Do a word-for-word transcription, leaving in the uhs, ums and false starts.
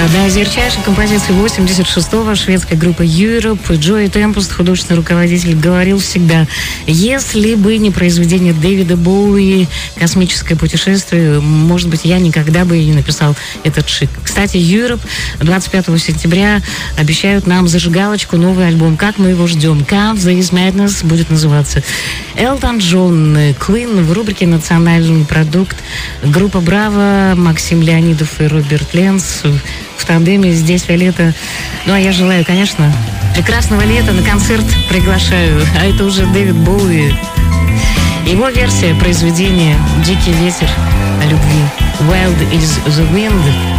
Одна из ярчайших композиций восемьдесят шестого, шведская группа Europe. Джои Темпест, художественный руководитель, говорил всегда: если бы не произведение Дэвида Боуи «Космическое путешествие», может быть, я никогда бы и не написал этот шик. Кстати, Europe двадцать пятого сентября обещают нам зажигалочку, новый альбом. Как мы его ждем? Count This Madness будет называться. Элтон Джон, Queen в рубрике «Национальный продукт». Группа «Браво», Максим Леонидов и Роберт Ленц в тандеме здесь Виолетта. Ну, а я желаю, конечно, прекрасного лета. На концерт приглашаю. А это уже Дэвид Боуи. Его версия произведения «Дикий ветер о любви». Wild is the wind.